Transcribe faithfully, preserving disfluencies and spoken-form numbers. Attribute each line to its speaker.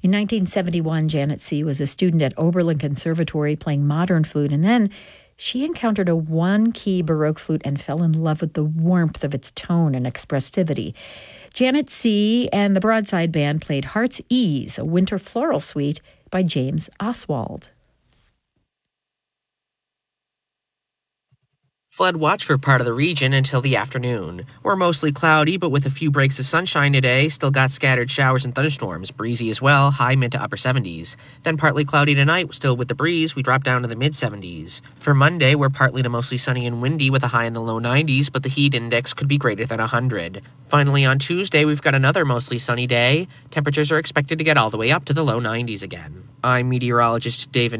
Speaker 1: In nineteen seventy-one, Janet C. was a student at Oberlin Conservatory playing modern flute, and then she encountered a one-key Baroque flute and fell in love with the warmth of its tone and expressivity. Janet C. and the Broadside Band played Heart's Ease, a winter floral suite by James Oswald.
Speaker 2: Flood watch for part of the region until the afternoon. We're mostly cloudy, but with a few breaks of sunshine today. Still got scattered showers and thunderstorms. Breezy as well, high mid to upper seventies. Then partly cloudy tonight, still with the breeze, we drop down to the mid seventies. For Monday, we're partly to mostly sunny and windy with a high in the low nineties, but the heat index could be greater than one hundred. Finally, on Tuesday, we've got another mostly sunny day. Temperatures are expected to get all the way up to the low nineties again. I'm meteorologist David